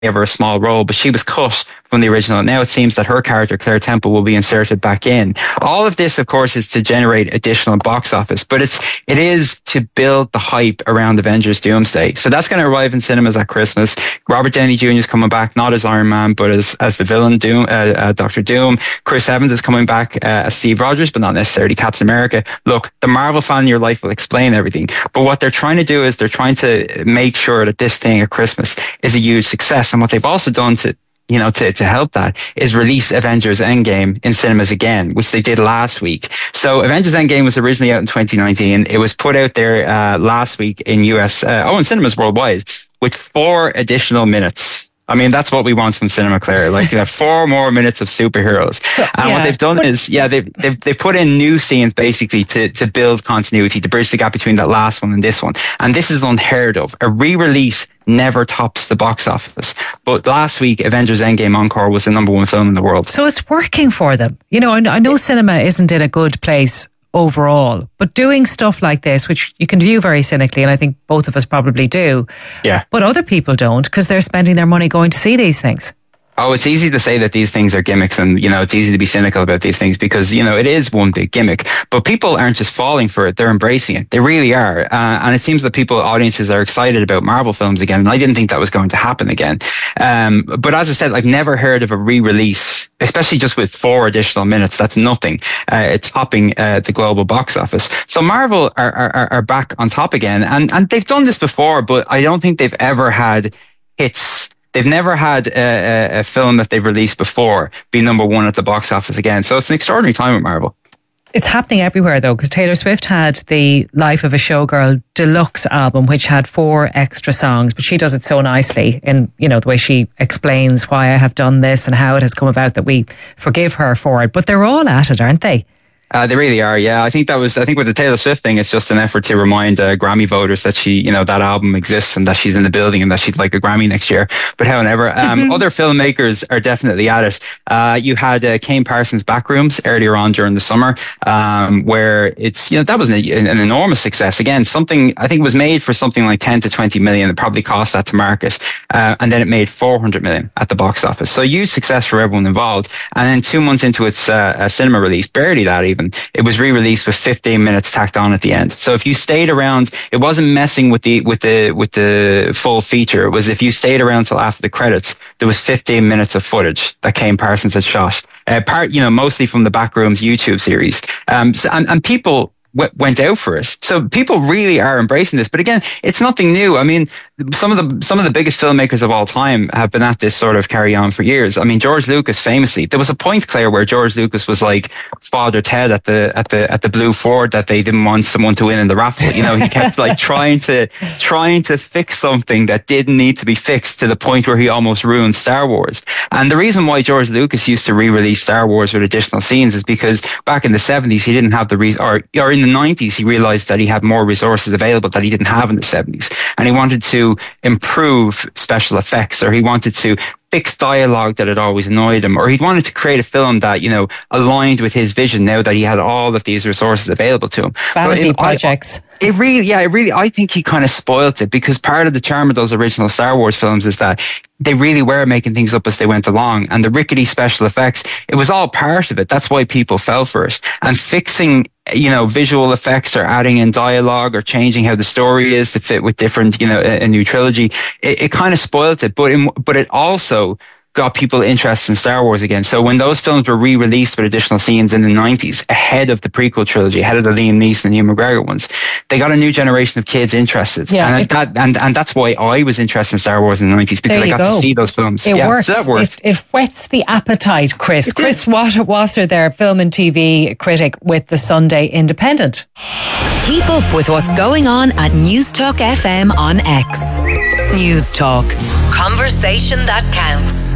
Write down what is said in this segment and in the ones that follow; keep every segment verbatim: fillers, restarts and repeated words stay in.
gave her a small role, but she was cut from the original. Now it seems that her character, Claire Temple, will be inserted back in. All of this, of course, is to generate additional box office, but it's, it is to build the hype around Avengers Doomsday. So that's going to arrive in cinemas at Christmas. Robert Downey Junior is coming back, not as Iron Man, but as, as the villain, Doom, uh, uh, Doctor Doom. Chris Evans is coming back uh, as Steve Rogers, but not necessarily Captain America. Look, the Marvel fan in your life will explain everything, but what they're trying to do is they're trying to make sure that this thing at Christmas is a huge success. And what they've also done to, you know, to, to help that is release Avengers Endgame in cinemas again, which they did last week. So Avengers Endgame was originally out in twenty nineteen. It was put out there uh, last week in U S, uh, oh, in cinemas worldwide with four additional minutes. I mean, that's what we want from cinema, Claire. Like, you have four more minutes of superheroes. So, and yeah, what they've done is, yeah, they've, they've, they've put in new scenes basically to, to build continuity, to bridge the gap between that last one and this one. And this is unheard of. A re-release never tops the box office. But last week, Avengers Endgame Encore was the number one film in the world. So it's working for them. You know, I know cinema isn't in a good place overall, but doing stuff like this, which you can view very cynically, and I think both of us probably do, yeah, but other people don't, because they're spending their money going to see these things. Oh, it's easy to say that these things are gimmicks, and, you know, it's easy to be cynical about these things because, you know, it is one big gimmick, but people aren't just falling for it, they're embracing it. They really are. Uh, and it seems that people, audiences are excited about Marvel films again, and I didn't think that was going to happen again. Um, but as I said, I've never heard of a re-release, especially just with four additional minutes. That's nothing. Uh, it's topping uh, the global box office. So Marvel are, are, are back on top again, and, and they've done this before, but I don't think they've ever had hits. They've never had a, a, a film that they've released before be number one at the box office again. So it's an extraordinary time with Marvel. It's happening everywhere though, because Taylor Swift had the Life of a Showgirl Deluxe album, which had four extra songs, but she does it so nicely in, you know, the way she explains why I have done this and how it has come about that we forgive her for it. But they're all at it, aren't they? Uh, they really are, yeah. I think that was, I think with the Taylor Swift thing, it's just an effort to remind uh, Grammy voters that she, you know, that album exists and that she's in the building and that she'd like a Grammy next year. But however, um, mm-hmm. other filmmakers are definitely at it. Uh, you had uh, Kane Parsons' Backrooms earlier on during the summer, um, where it's, you know, that was an, an enormous success. Again, something, I think it was made for something like ten to twenty million. It probably cost that to market. Uh, and then it made four hundred million at the box office. So huge success for everyone involved. And then two months into its uh, cinema release, barely that even, it was re-released with fifteen minutes tacked on at the end. So if you stayed around, it wasn't messing with the with the with the full feature. It was if you stayed around till after the credits, there was fifteen minutes of footage that Kane Parsons had shot. Uh, part, you know, mostly from the Backrooms YouTube series. Um, so, and, and people w- went out for it. So people really are embracing this. But again, it's nothing new. I mean, some of the some of the biggest filmmakers of all time have been at this sort of carry on for years. I mean, George Lucas famously, there was a point, Claire, where George Lucas was like Father Ted at the at the at the Blue Ford that they didn't want someone to win in the raffle. You know, he kept like trying to trying to fix something that didn't need to be fixed to the point where he almost ruined Star Wars. And the reason why George Lucas used to re-release Star Wars with additional scenes is because back in the seventies he didn't have the re- or or in the nineties he realized that he had more resources available that he didn't have in the seventies, and he wanted to improve special effects, or he wanted to fix dialogue that had always annoyed him, or he wanted to create a film that, you know, aligned with his vision now that he had all of these resources available to him. Vanity projects. I, it really, yeah, it really, I think he kind of spoilt it, because part of the charm of those original Star Wars films is that they really were making things up as they went along, and the rickety special effects, it was all part of it. That's why people fell for it. And fixing, you know, visual effects or adding in dialogue or changing how the story is to fit with different, you know, a, a new trilogy, it, it kind of spoiled it. But in, but it also got people interested in Star Wars again. So when those films were re-released with additional scenes in the nineties, ahead of the prequel trilogy, ahead of the Liam Neeson and Hugh McGregor ones, they got a new generation of kids interested. Yeah, and it, that and, and that's why I was interested in Star Wars in the nineties, because I got go. to see those films. It yeah, works. So that worked. It, it whets the appetite, Chris. It Chris Wasser there, film and T V critic with the Sunday Independent. Keep up with what's going on at News Talk F M on X. News Talk. Conversation that counts.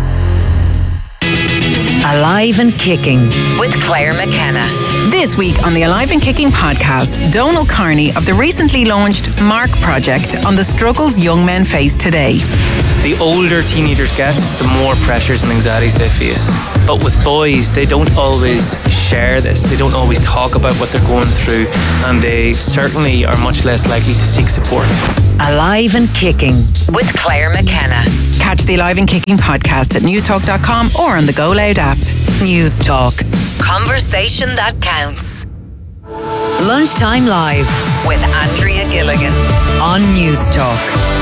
Alive and Kicking with Claire McKenna. This week on the Alive and Kicking podcast, Donal Carney of the recently launched Mark Project on the struggles young men face today. The older teenagers get, the more pressures and anxieties they face. But with boys, they don't always share this. They don't always talk about what they're going through, and they certainly are much less likely to seek support. Alive and Kicking with Claire McKenna. Catch the Alive and Kicking podcast at newstalk dot com or on the Go Loud app. News Talk. Conversation that counts. Lunchtime Live with Andrea Gilligan on News Talk.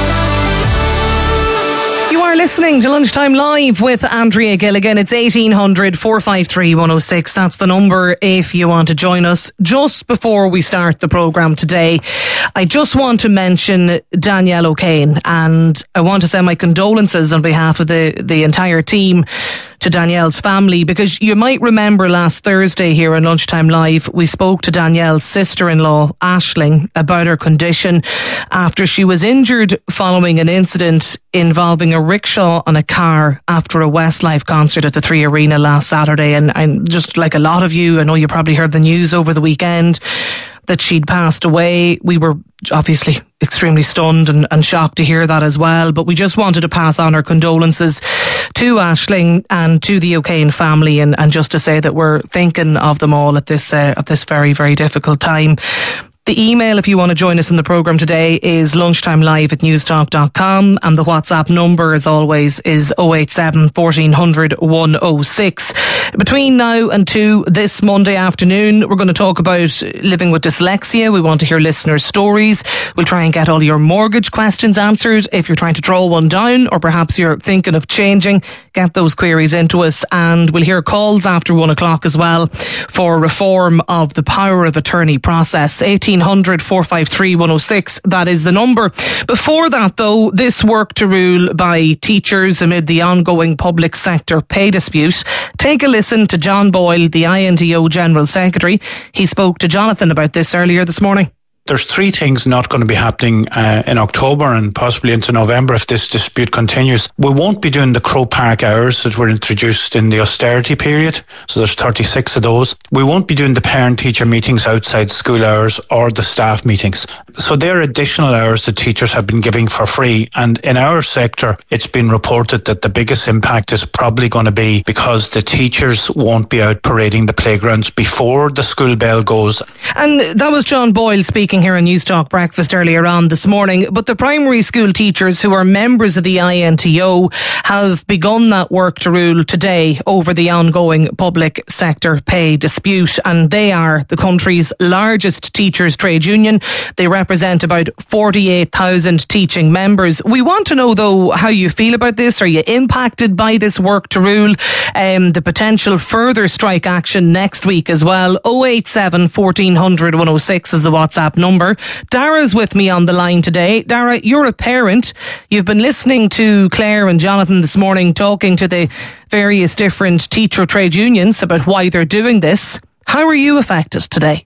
You are listening to Lunchtime Live with Andrea Gilligan. It's eighteen hundred, four five three, one oh six. That's the number if you want to join us. Just before we start the programme today, I just want to mention Danielle O'Kane, and I want to send my condolences on behalf of the, the entire team to Danielle's family, because you might remember last Thursday here on Lunchtime Live, we spoke to Danielle's sister-in-law, Aisling, about her condition after she was injured following an incident involving a rickshaw on a car after a Westlife concert at the Three Arena last Saturday. And I'm just like a lot of you, I know you probably heard the news over the weekend that she'd passed away. We were obviously extremely stunned and, and shocked to hear that as well. But we just wanted to pass on our condolences to Aisling and to the O'Kane family, and, and just to say that we're thinking of them all at this uh, at this very, very difficult time. The email, if you want to join us in the programme today, is lunchtimelive at newstalk dot com, and the WhatsApp number, as always, is oh eight seven, fourteen hundred, one oh six. Between now and two this Monday afternoon, we're going to talk about living with dyslexia. We want to hear listeners' stories. We'll try and get all your mortgage questions answered. If you're trying to draw one down, or perhaps you're thinking of changing, get those queries into us. And we'll hear calls after one o'clock as well for reform of the power of attorney process. eighteen hundred, four five three, one oh six. That is the number. Before that, though, this work to rule by teachers amid the ongoing public sector pay dispute. Take a listen to John Boyle, the I N T O General Secretary. He spoke to Jonathan about this earlier this morning. There's three things not going to be happening uh, in October and possibly into November if this dispute continues. We won't be doing the Crow Park hours that were introduced in the austerity period. So there's thirty-six of those. We won't be doing the parent-teacher meetings outside school hours or the staff meetings. So they're additional hours that teachers have been giving for free. And in our sector, it's been reported that the biggest impact is probably going to be because the teachers won't be out parading the playgrounds before the school bell goes. And that was John Boyle speaking here on News Talk Breakfast earlier on this morning. But the primary school teachers who are members of the I N T O have begun that work to rule today over the ongoing public sector pay dispute, and they are the country's largest teachers' trade union. They represent about forty-eight thousand teaching members. We want to know, though, how you feel about this. Are you impacted by this work to rule? Um, the potential further strike action next week as well. oh eight seven, fourteen hundred, one oh six is the WhatsApp number. Dara's with me on the line today. Dara, you're a parent. You've been listening to Claire and Jonathan this morning talking to the various different teacher trade unions about why they're doing this. How are you affected today?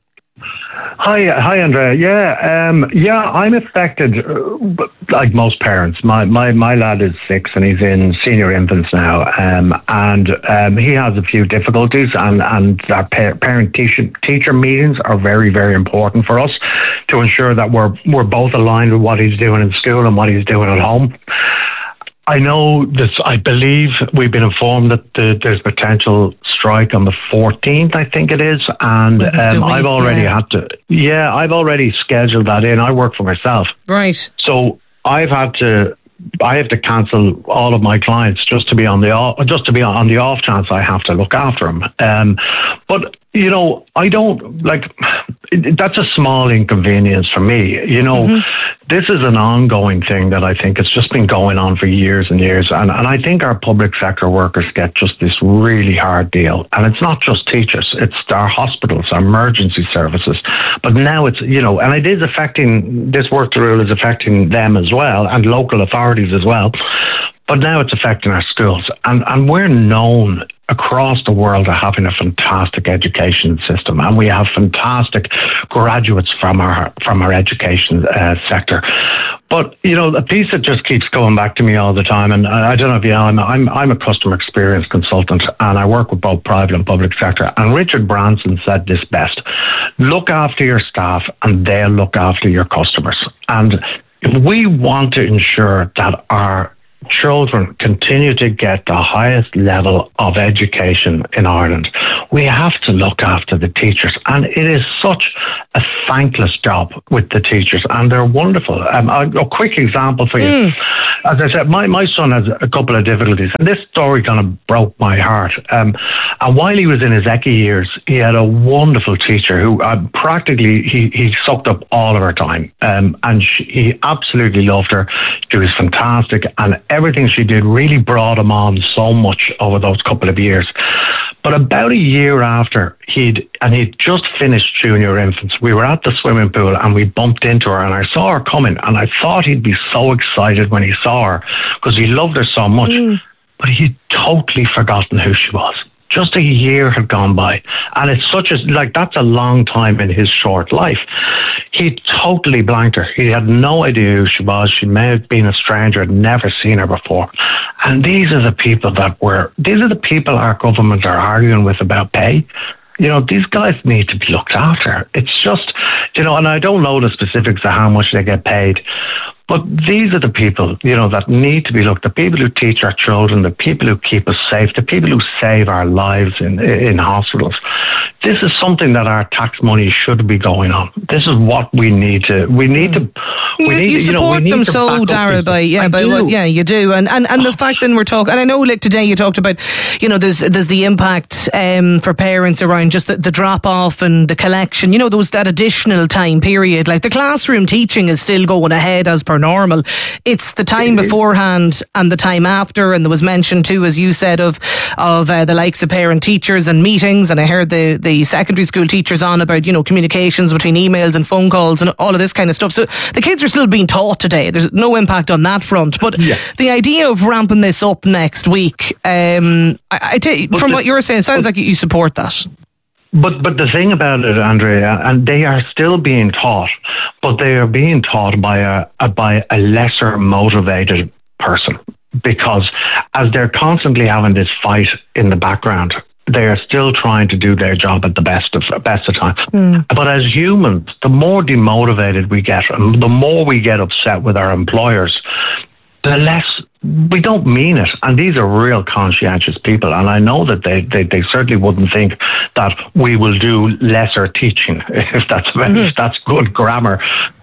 Hi, hi, Andrea. Yeah, um, yeah, I'm affected uh, like most parents. My, my my lad is six and he's in senior infants now, um, and um, he has a few difficulties. And and our pa- parent teacher teacher meetings are very very important for us to ensure that we're we're both aligned with what he's doing in school and what he's doing at home. I know this. I believe we've been informed that the, there's potential strike on the fourteenth, I think it is, and um, I've already yeah. had to. Yeah, I've already scheduled that in. I work for myself, right? So I've had to. I have to cancel all of my clients just to be on the off, just to be on the off chance I have to look after them. Um, but you know, I don't like. That's a small inconvenience for me. You know, mm-hmm. this is an ongoing thing that I think it's just been going on for years and years. And, and I think our public sector workers get just this really hard deal. And it's not just teachers, it's our hospitals, our emergency services. But now it's, you know, and it is affecting, this work to rule is affecting them as well, and local authorities as well. But now it's affecting our schools. And, and we're known across the world are having a fantastic education system, and we have fantastic graduates from our from our education uh, sector. But you know, a piece that just keeps coming back to me all the time, and I don't know if you know, I'm I'm, I'm a customer experience consultant, and I work with both private and public sector. And Richard Branson said this best: "Look after your staff, and they'll look after your customers." And if we want to ensure that our children continue to get the highest level of education in Ireland, we have to look after the teachers. And it is such a thankless job with the teachers, and they're wonderful. Um, a, a quick example for you. Mm. As I said, my, my son has a couple of difficulties, and this story kind of broke my heart. Um, and while he was in his Ecce years, he had a wonderful teacher who uh, practically, he, he sucked up all of her time. Um, and she, he absolutely loved her. She was fantastic, and everything she did really brought him on so much over those couple of years. But about a year after he'd, and he'd just finished junior infants, we were at the swimming pool and we bumped into her, and I saw her coming, and I thought he'd be so excited when he saw her because he loved her so much. Mm. But he'd totally forgotten who she was. Just a year had gone by, and it's such a, like, that's a long time in his short life. He totally blanked her. He had no idea who she was. She may have been a stranger, had never seen her before. And these are the people that were, these are the people our government are arguing with about pay. You know, these guys need to be looked after. It's just, you know, and I don't know the specifics of how much they get paid, but these are the people, you know, that need to be looked at. The people who teach our children, the people who keep us safe, the people who save our lives in in hospitals. This is something that our tax money should be going on. This is what we need to. We need to. We you, need, you you support know, we need them to so, Dara, by yeah, I by do. what? Yeah, you do, and and and the fact that we're talking, and I know, like today, you talked about, you know, there's there's the impact um, for parents around just the, the drop off and the collection. You know, there was that additional time period. Like the classroom teaching is still going ahead as per normal. It's the time beforehand and the time after, and there was mention too, as you said, of of uh, the likes of parent teachers and meetings, and I heard the the secondary school teachers on about, you know, communications between emails and phone calls and all of this kind of stuff. So the kids are still being taught today. There's no impact on that front. But yeah. the idea of ramping this up next week, um, I, I t- from the, what you're saying, sounds like you support that. But but the thing about it, Andrea, and they are still being taught, but they are being taught by a, a by a lesser motivated person, because as they're constantly having this fight in the background, they are still trying to do their job at the best of best of times. Mm. But as humans, the more demotivated we get, and the more we get upset with our employers, the less we don't mean it. And these are real conscientious people, and I know that they, they, they certainly wouldn't think that we will do lesser teaching, if that's mm-hmm. if that's good grammar.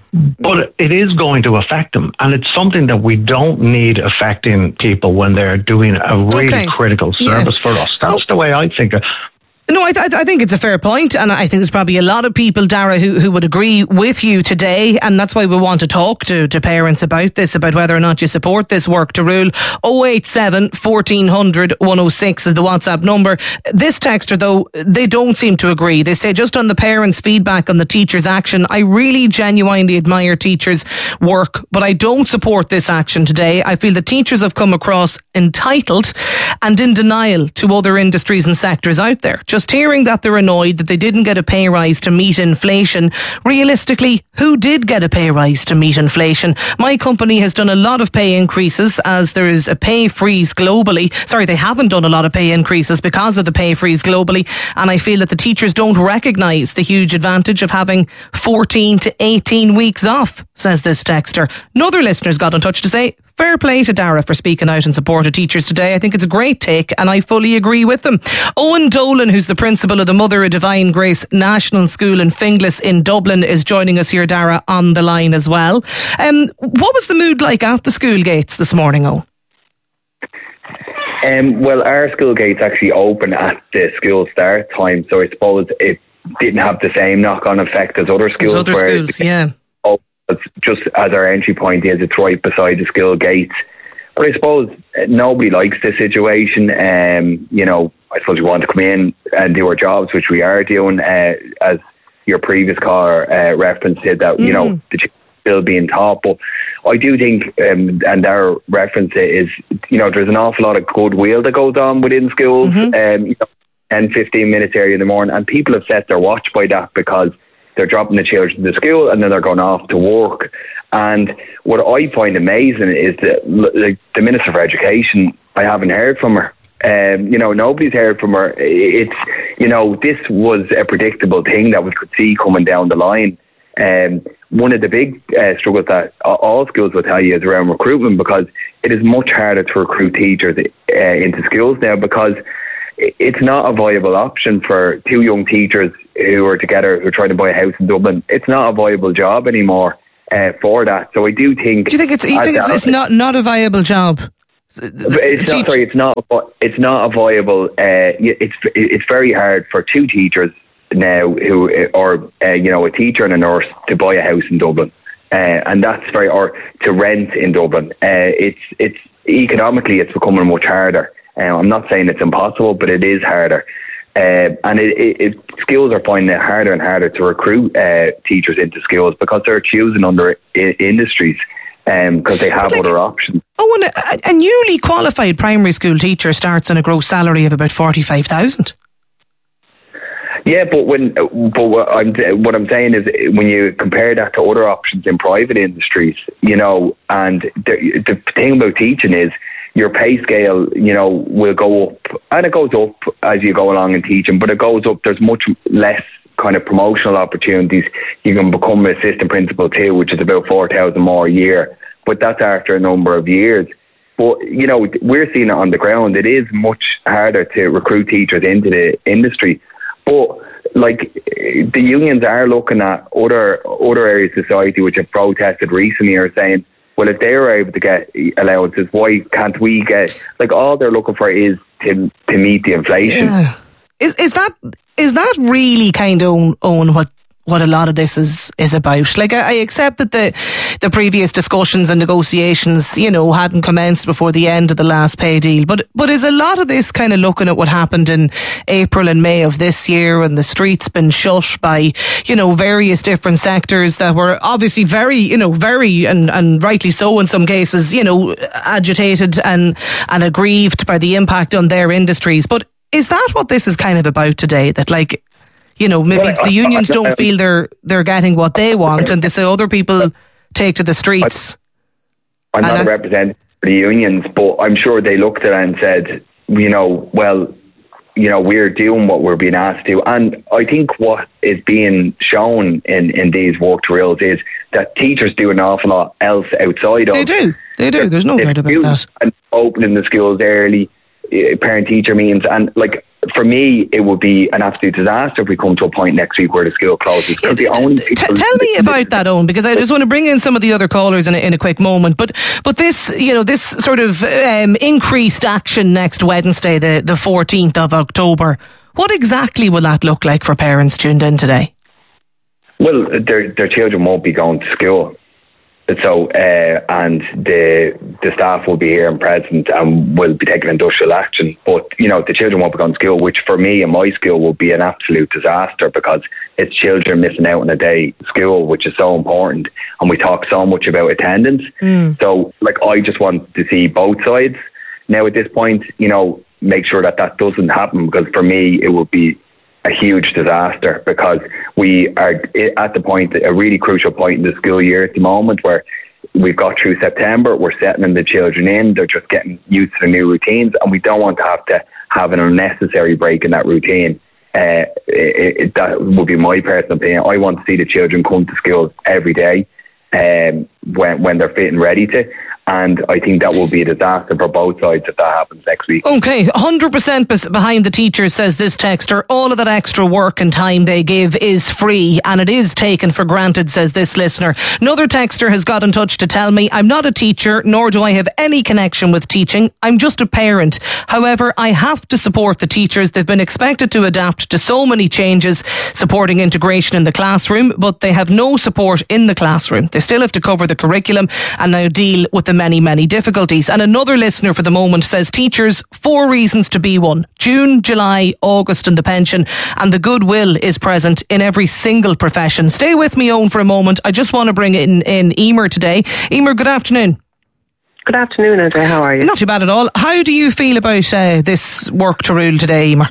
But it is going to affect them, and it's something that we don't need affecting people when they're doing a really okay. critical service yeah. for us. That's oh. the way I think of it. No, I, th- I think it's a fair point, and I think there's probably a lot of people, Dara, who, who would agree with you today, and that's why we want to talk to, to parents about this, about whether or not you support this work to rule. oh eight seven, fourteen hundred, one oh six is the WhatsApp number. This texter, though, they don't seem to agree. They say, just on the parents' feedback on the teachers' action, I really genuinely admire teachers' work, but I don't support this action today. I feel the teachers have come across entitled and in denial to other industries and sectors out there. Just hearing that they're annoyed that they didn't get a pay rise to meet inflation. Realistically, who did get a pay rise to meet inflation? My company has done a lot of pay increases as there is a pay freeze globally. Sorry, they haven't done a lot of pay increases because of the pay freeze globally. And I feel that the teachers don't recognise the huge advantage of having fourteen to eighteen weeks off, says this texter. Another listener's got in touch to say, fair play to Dara for speaking out in support of teachers today. I think it's a great take, and I fully agree with them. Owen Dolan, who's the principal of the Mother of Divine Grace National School in Finglas in Dublin, is joining us here, Dara, on the line as well. Um, what was the mood like at the school gates this morning, Owen? Um, well, our school gates actually open at the school start time, so I suppose it didn't have the same knock-on effect as other schools. As other schools, yeah. It's just as our entry point is, it's right beside the school gates. But I suppose nobody likes this situation. Um, you know, I suppose we want to come in and do our jobs, which we are doing, uh, as your previous caller uh, referenced it, that, mm. you know, the children still being taught. But I do think, um, and our reference is, you know, there's an awful lot of goodwill that goes on within schools, mm-hmm. um, you know, ten, fifteen minutes early in the morning, and people have set their watch by that, because they're dropping the children to school and then they're going off to work. And what I find amazing is that, like, the Minister for Education, I haven't heard from her. Um, you know, nobody's heard from her. It's, you know, this was a predictable thing that we could see coming down the line. Um, one of the big uh, struggles that all schools will tell you is around recruitment, because it is much harder to recruit teachers uh, into schools now, because it's not a viable option for two young teachers who are together, who are trying to buy a house in Dublin. It's not a viable job anymore uh, for that. So I do think... Do you think it's, you think it's, it's not, not a viable job? It's not, sorry, it's not. It's not a viable. Uh, it's it's very hard for two teachers now, who or uh, you know, a teacher and a nurse, to buy a house in Dublin, uh, and that's very or to rent in Dublin. Uh, it's it's economically, it's becoming much harder. Uh, I'm not saying it's impossible, but it is harder, uh, and it, it, it schools are finding it harder and harder to recruit uh, teachers into schools, because they're choosing under I- industries. Because um, they have like, other options. Oh, and a, a newly qualified primary school teacher starts on a gross salary of about forty-five thousand. Yeah, but when but what I'm what I'm saying is, when you compare that to other options in private industries, you know, and the, the thing about teaching is your pay scale, you know, will go up, and it goes up as you go along in teaching, but it goes up. There's much less kind of promotional opportunities. You can become an assistant principal too, which is about four thousand more a year, but that's after a number of years. But, you know, we're seeing it on the ground. It is much harder to recruit teachers into the industry. But, like, the unions are looking at other other areas of society which have protested recently, are saying, well, if they were able to get allowances, why can't we get... Like, all they're looking for is to to meet the inflation. Yeah. Is is that is that really kind of own, own what what a lot of this is is about? Like, I, I accept that the the previous discussions and negotiations, you know, hadn't commenced before the end of the last pay deal, but but is a lot of this kind of looking at what happened in April and May of this year, when the streets been shut by, you know, various different sectors that were obviously very, you know, very and and rightly so in some cases, you know, agitated and and aggrieved by the impact on their industries, but. Is that what this is kind of about today? That, like, you know, maybe well, the unions I, I, don't feel they're they're getting what they want, and this other people take to the streets. I'm not a representative for the unions, but I'm sure they looked at it and said, you know, well, you know, we're doing what we're being asked to. And I think what is being shown in, in these work drills is that teachers do an awful lot else outside of. They do. They do. There's no doubt about that. And opening the schools early, parent-teacher meetings, and like for me, it would be an absolute disaster if we come to a point next week where the school closes. Yeah, the only t- t- tell me about that, Owen, because I just want to bring in some of the other callers in a, in a quick moment. But but this, you know, this sort of um, increased action next Wednesday, the the fourteenth of October. What exactly will that look like for parents tuned in today? Well, their their children won't be going to school. So, uh, and the the staff will be here and present and will be taking industrial action. But, you know, the children won't be going to school, which for me and my school will be an absolute disaster, because it's children missing out on a day of school, which is so important. And we talk so much about attendance. Mm. So, like, I just want to see both sides. Now, at this point, you know, make sure that that doesn't happen, because for me, it would be a huge disaster, because we are at the point, a really crucial point in the school year at the moment, where we've got through September, we're settling the children in, they're just getting used to the new routines, and we don't want to have to have an unnecessary break in that routine. Uh, it, it, that would be my personal opinion. I want to see the children come to school every day um, when when they're fit and ready to. And I think that will be a disaster for both sides if that happens next week. Okay, one hundred percent behind the teachers, says this texter. All of that extra work and time they give is free, and it is taken for granted, says this listener. Another texter has got in touch to tell me, I'm not a teacher, nor do I have any connection with teaching. I'm just a parent. However, I have to support the teachers. They've been expected to adapt to so many changes, supporting integration in the classroom, but they have no support in the classroom. They still have to cover the curriculum and now deal with the many, many difficulties. And another listener for the moment says, teachers, four reasons to be one. June, July, August and the pension, and the goodwill is present in every single profession. Stay with me, Owen, for a moment. I just want to bring in, in Emer today. Emer, good afternoon. Good afternoon, Andrea. How are you? Not too bad at all. How do you feel about uh, this work to rule today, Emer?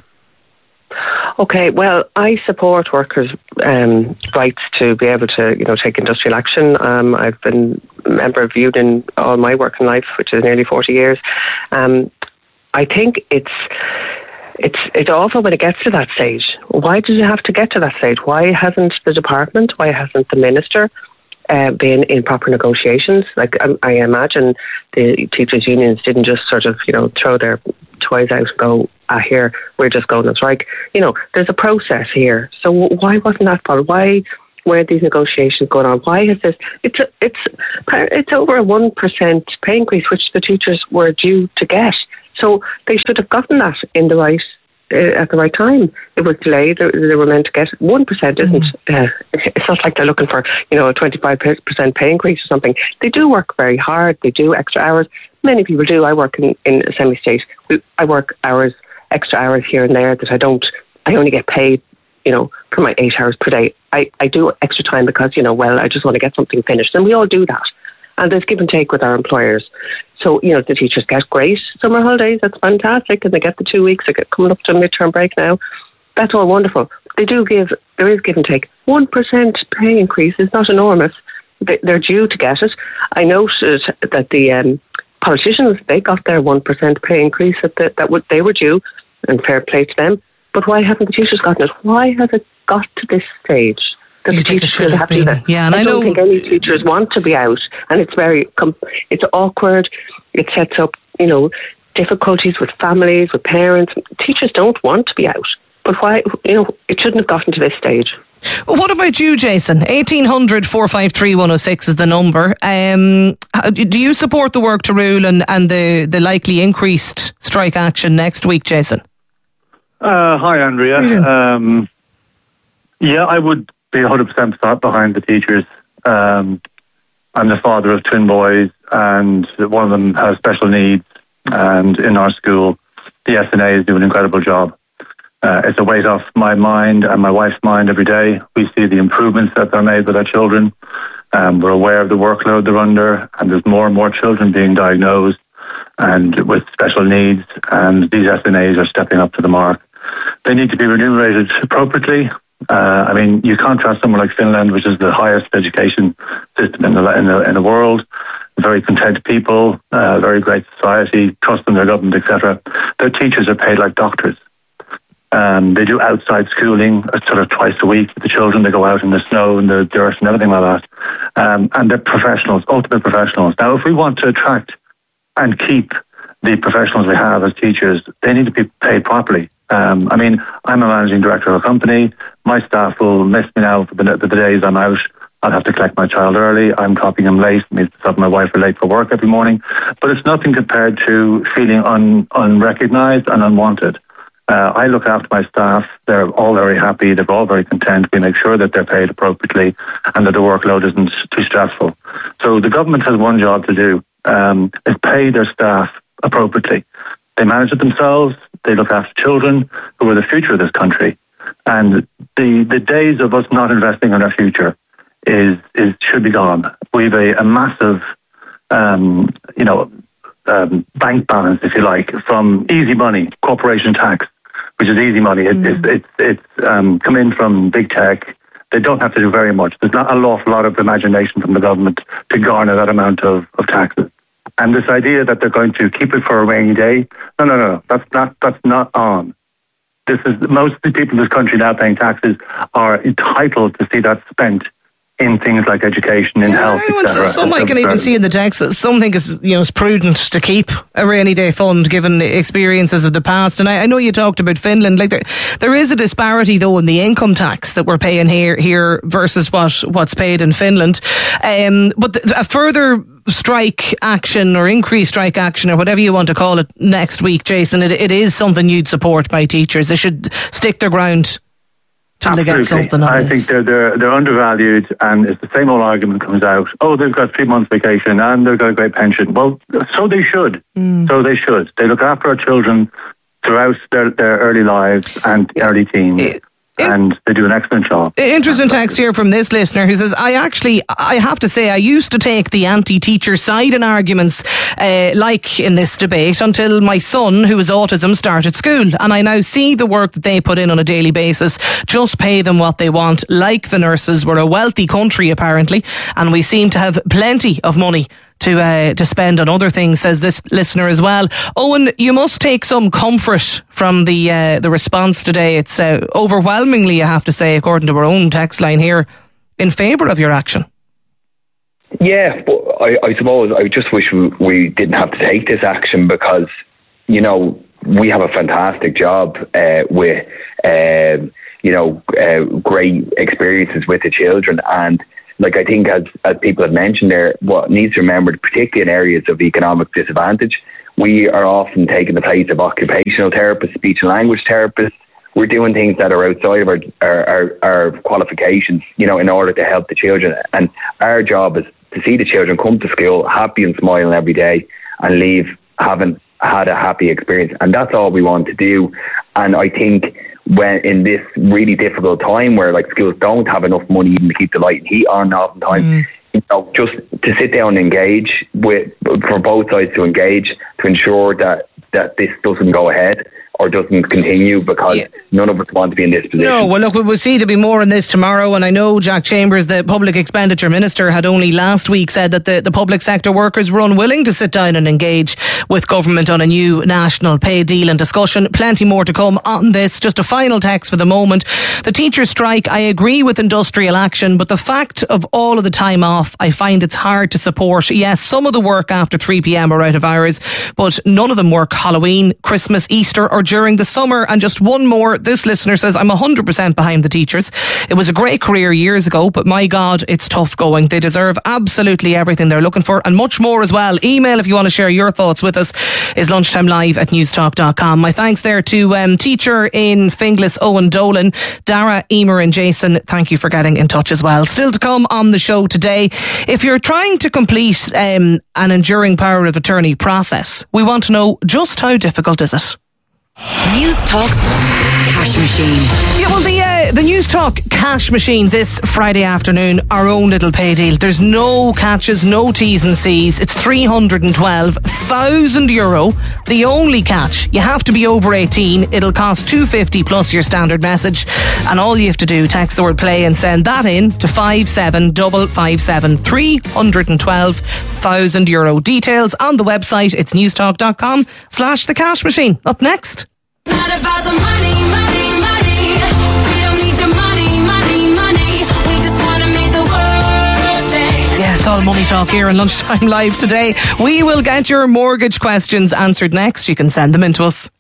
Okay, well, I support workers' um, rights to be able to, you know, take industrial action. Um, I've been a member of Union all my working life, which is nearly forty years. Um, I think it's it's it's awful when it gets to that stage. Why does it have to get to that stage? Why hasn't the department? Why hasn't the minister uh, been in proper negotiations. Like I, I imagine the teachers' unions didn't just sort of, you know, throw their toys out and go, ah, here, we're just going on strike. You know, there's a process here. So why wasn't that followed? Why were these negotiations going on? Why is this? It's a, it's it's over a one percent pay increase, which the teachers were due to get. So they should have gotten that in the right uh, at the right time. It was delayed. They, they were meant to get one percent. Isn't uh, it's not like they're looking for, you know, a twenty-five percent pay increase or something. They do work very hard. They do extra hours. Many people do. I work in in a semi-state. I work hours, extra hours here and there that I don't. I only get paid, you know, for my eight hours per day. I, I do extra time because, you know, well, I just want to get something finished. And we all do that. And there's give and take with our employers. So, you know, the teachers get great summer holidays. That's fantastic. And they get the two weeks. They get coming up to a midterm break now. That's all wonderful. They do give, there is give and take. one percent pay increase is not enormous. They, they're due to get it. I noted that the um, politicians, they got their one percent pay increase that, the, that would, they were due, and fair play to them. But why haven't the teachers gotten it? Why has it got to this stage that the teachers should have been? Yeah, and I, I don't know think any teachers want to be out, and it's very, it's awkward. It sets up, you know, difficulties with families, with parents. Teachers don't want to be out, but why? You know, it shouldn't have gotten to this stage. Well, what about you, Jason? eighteen hundred, four five three, one oh six is the number. Um, do you support the work to rule and, and the, the likely increased strike action next week, Jason? Uh, hi, Andrea. Um, yeah, I would be one hundred percent behind the teachers. Um, I'm the father of twin boys, and one of them has special needs. And in our school, the S N A is doing an incredible job. Uh, it's a weight off my mind and my wife's mind every day. We see the improvements that they're made with our children. Um, we're aware of the workload they're under, and there's more and more children being diagnosed and with special needs, and these S N As are stepping up to the mark. They need to be remunerated appropriately. Uh, I mean, you contrast somewhere like Finland, which is the highest education system in the in the, in the world. Very content people, uh, very great society, trust in their government, et cetera. Their teachers are paid like doctors. Um, they do outside schooling uh, sort of twice a week with the children. They go out in the snow and the dirt and everything like that. Um, and they're professionals, ultimate professionals. Now, if we want to attract and keep the professionals we have as teachers, they need to be paid properly. Um, I mean, I'm a managing director of a company. My staff will miss me now for the, the, the days I'm out. I'll have to collect my child early. I'm dropping him late. Myself and my wife are late for work every morning. But it's nothing compared to feeling un, unrecognised and unwanted. Uh, I look after my staff. They're all very happy. They're all very content. We make sure that they're paid appropriately and that the workload isn't too stressful. So the government has one job to do, um, is pay their staff appropriately. They manage it themselves. They look after children who are the future of this country. And the, the days of us not investing in our future is, is should be gone. We've a, a massive, um, you know, um, bank balance, if you like, from easy money, corporation tax, which is easy money. It, mm. It's it's it's um, come in from big tech. They don't have to do very much. There's not a awful lot of imagination from the government to garner that amount of, of taxes. And this idea that they're going to keep it for a rainy day, no, no, no, that's not that's not on. This is most of the people in this country now paying taxes are entitled to see that spent in things like education, in yeah, health, et cetera. Some I can even see in the text. Some think it's, you know, it's prudent to keep a rainy day fund given the experiences of the past. And I, I know you talked about Finland. Like there, there is a disparity though in the income tax that we're paying here here versus what what's paid in Finland. Um, but the, a further strike action or increased strike action or whatever you want to call it next week, Jason, it, it is something you'd support by teachers. They should stick their ground. Absolutely. They get something on I this. think they're, they're they're undervalued, and it's the same old argument comes out. Oh, they've got three months vacation and they've got a great pension. Well, so they should. Mm. So they should. They look after our children throughout their, their early lives and early teens. It, and they do an excellent job. Interesting text here from this listener who says, I actually, I have to say, I used to take the anti-teacher side in arguments uh, like in this debate until my son, who has autism, started school. And I now see the work that they put in on a daily basis. Just pay them what they want. Like the nurses, we're a wealthy country apparently, and we seem to have plenty of money to uh, to spend on other things, says this listener as well. Owen, you must take some comfort from the uh, the response today. It's uh, overwhelmingly, I have to say, according to our own text line here, in favour of your action. Yeah, but I, I suppose I just wish we, we didn't have to take this action because, you know, we have a fantastic job uh, with, uh, you know, uh, great experiences with the children. And like I think as, as people have mentioned there, what needs to be remembered, particularly in areas of economic disadvantage, we are often taking the place of occupational therapists, speech and language therapists. We're doing things that are outside of our, our, our, our qualifications, you know, in order to help the children. And our job is to see the children come to school happy and smiling every day and leave having had a happy experience. And that's all we want to do. And I think when in this really difficult time where like schools don't have enough money even to keep the light and heat on oftentimes, mm. you know, just to sit down and engage with, for both sides to engage to ensure that, that this doesn't go ahead or doesn't continue, because yeah. none of us want to be in this position. No, well look, we'll see there'll be more on this tomorrow, and I know Jack Chambers, the Public Expenditure Minister, had only last week said that the, the public sector workers were unwilling to sit down and engage with government on a new national pay deal and discussion. Plenty more to come on this. Just a final text for the moment. The teachers' strike, I agree with industrial action, but the fact of all of the time off, I find it's hard to support. Yes, some of the work after three p.m. are out of hours, but none of them work Halloween, Christmas, Easter or during the summer. And just one more, this listener says, I'm one hundred percent behind the teachers. It was a great career years ago, but my God, it's tough going. They deserve absolutely everything they're looking for and much more as well. Email if you want to share your thoughts with us is lunchtime live at newstalk dot com. My thanks there to um, teacher in Finglas, Owen Dolan, Dara, Emer and Jason. Thank you for getting in touch as well. Still to come on the show today, if you're trying to complete um, an enduring power of attorney process, we want to know just how difficult is it? News Talk's cash machine. Yeah, well, the uh, the News Talk cash machine this Friday afternoon, our own little pay deal. There's no catches, no T's and C's. It's three hundred twelve thousand euro. The only catch, you have to be over eighteen. It'll cost two hundred fifty plus your standard message. And all you have to do, text the word play and send that in to five seven five five seven. three hundred twelve thousand euro. Details on the website. It's newstalk dot com slash the cash machine. Up next. It's not about the money, money, money. We don't need your money, money, money. We just want to make the world dance. Yeah, it's all money talk here on Lunchtime Live today. We will get your mortgage questions answered next. You can send them in to us.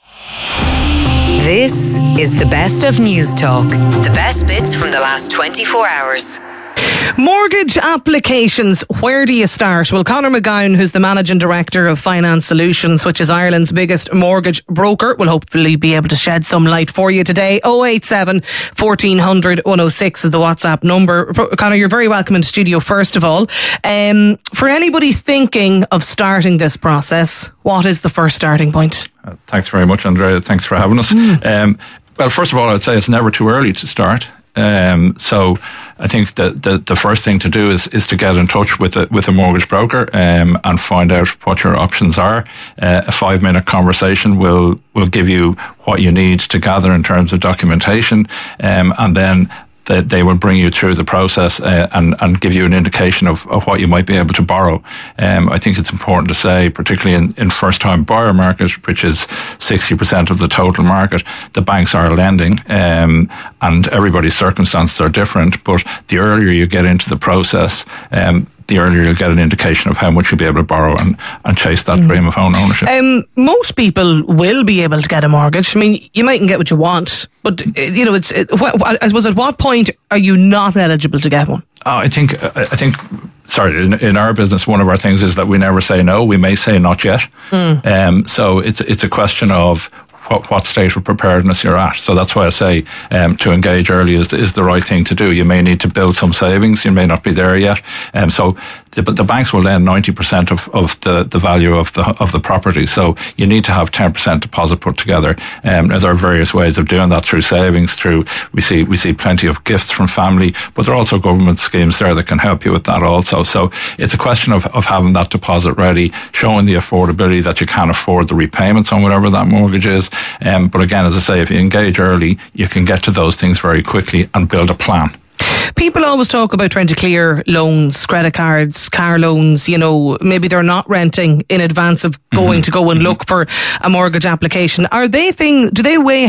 This is the best of News Talk. The best bits from the last twenty-four hours. Mortgage applications, where do you start? Well, Conor McGowan, who's the Managing Director of Finance Solutions, which is Ireland's biggest mortgage broker, will hopefully be able to shed some light for you today. oh eight seven, fourteen hundred, one oh six is the WhatsApp number. Conor, you're very welcome in the studio, first of all. Um, for anybody thinking of starting this process, what is the first starting point? Uh, thanks very much, Andrea. Thanks for having us. Mm. Um, well, first of all, I'd say it's never too early to start. Um, so I think that the, the first thing to do is, is to get in touch with a, with a mortgage broker um, and find out what your options are. Uh, a five minute conversation will, will give you what you need to gather in terms of documentation, um, and then that they will bring you through the process uh, and, and give you an indication of, of what you might be able to borrow. Um, I think it's important to say, particularly in, in first-time buyer market, which is sixty percent of the total market, the banks are lending, um, and everybody's circumstances are different, but the earlier you get into the process, um, the earlier you'll get an indication of how much you'll be able to borrow and, and chase that dream of home ownership. Um, most people will be able to get a mortgage. I mean, you mightn't get what you want, but, you know, it's, it, I suppose at what point are you not eligible to get one? Oh, I think, I think, sorry, in, in our business, one of our things is that we never say no. We may say not yet. Mm. Um, so it's, it's a question of What, what state of preparedness you're at. So that's why I say um, to engage early is, is the right thing to do. You may need to build some savings. You may not be there yet. Um, so the, the banks will lend ninety percent of, of the, the value of the of the property. So you need to have ten percent deposit put together. Um, there are various ways of doing that through savings, through, we see we see plenty of gifts from family, but there are also government schemes there that can help you with that also. So it's a question of, of having that deposit ready, showing the affordability that you can afford the repayments on whatever that mortgage is. Um, but again, as I say, if you engage early, you can get to those things very quickly and build a plan. People always talk about trying to clear loans, credit cards, car loans. You know, maybe they're not renting in advance of going mm-hmm. to go and mm-hmm. look for a mortgage application. Are they thing? Do they weigh heavy?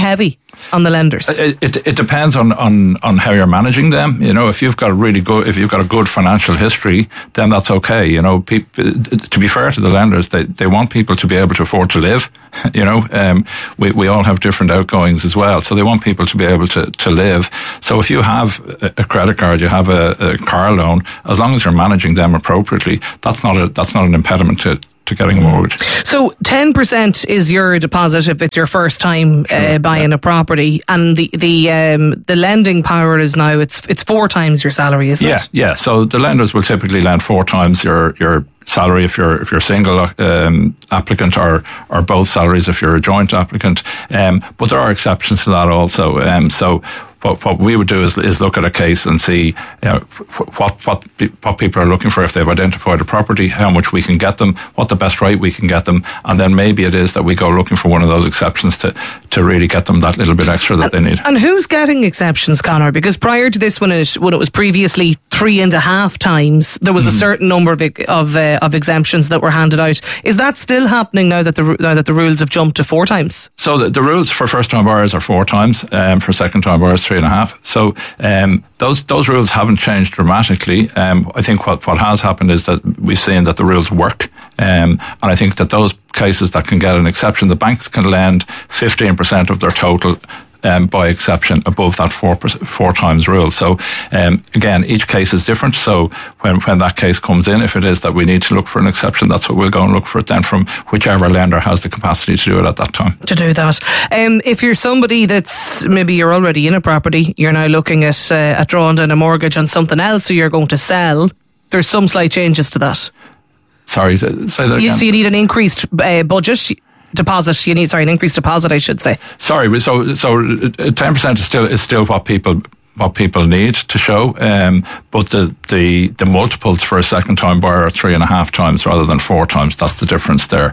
on the lenders? It, it, it depends on, on, on how you're managing them. You know, if you've got a really good, if you've got a good financial history, then that's okay. You know, people, to be fair to the lenders, they, they want people to be able to afford to live. You know, um, we, we all have different outgoings as well. So they want people to be able to, to live. So if you have a credit card, you have a, a car loan, as long as you're managing them appropriately, that's not a, that's not an impediment to, to getting a mortgage. So ten percent is your deposit if it's your first time sure, uh, buying yeah. a property, and the the um, the lending power is now it's it's four times your salary, isn't yeah, it? Yeah, yeah. So the lenders will typically lend four times your your salary if you're if you're a single um, applicant, or or both salaries if you're a joint applicant. Um, but there are exceptions to that also. Um, so. What, what we would do is, is look at a case and see, you know, what what what people are looking for if they've identified a property, how much we can get them, what the best rate we can get them, and then maybe it is that we go looking for one of those exceptions to, to really get them that little bit extra that and, they need. And who's getting exceptions, Conor? Because prior to this, when it when it was previously three and a half times, there was mm. a certain number of of, uh, of exemptions that were handed out. Is that still happening now that the now that the rules have jumped to four times? So the, the rules for first time buyers are four times, um, for second time buyers three and a half. So um, those those rules haven't changed dramatically. Um, I think what, what has happened is that we've seen that the rules work, um, and I think that those cases that can get an exception, the banks can lend fifteen percent of their total. Um, by exception, above that four four times rule. So um, again, each case is different. So when when that case comes in, if it is that we need to look for an exception, that's what we'll go and look for it then from whichever lender has the capacity to do it at that time. To do that, um, if you're somebody that's maybe you're already in a property, you're now looking at uh, at drawing down a mortgage on something else, or you're going to sell, there's some slight changes to that. Sorry, say that again. So you need an increased uh, budget. Deposit, you need sorry an increased deposit, I should say. Sorry, so so ten percent is still is still what people what people need to show, um, but the, the the multiples for a second time buyer are three and a half times rather than four times. That's the difference there.